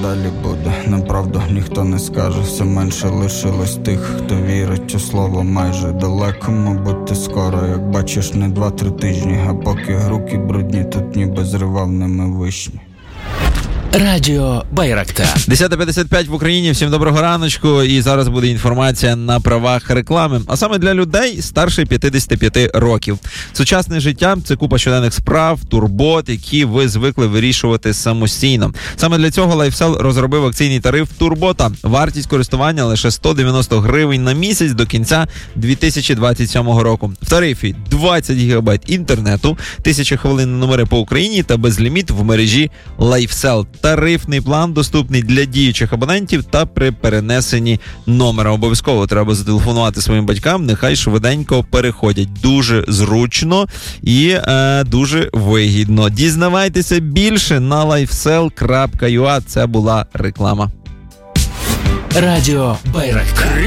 далі буде? Неправду ніхто не скаже. Все менше лишилось тих, хто вірить у слово майже. Далеко, мабуть, ти скоро. Як бачиш, не 2-3 тижні. А поки руки брудні, тут ніби зривав ними вишні. Радіо Байрактар. 10:55 в Україні. Всім доброго раночку. І зараз буде інформація на правах реклами. А саме для людей старше 55 років. Сучасне життя – це купа щоденних справ, турбот, які ви звикли вирішувати самостійно. Саме для цього LifeSell розробив акційний тариф «Турбота». Вартість користування лише 190 гривень на місяць до кінця 2027 року. В тарифі 20 ГБ інтернету, 1000 хвилин на номери по Україні та безліміт в мережі LifeSell. Тарифний план доступний для діючих абонентів та при перенесенні номера. Обов'язково треба зателефонувати своїм батькам, нехай швиденько переходять. Дуже зручно і дуже вигідно. Дізнавайтеся більше на lifesell.ua. Це була реклама. Радіо Байрактар.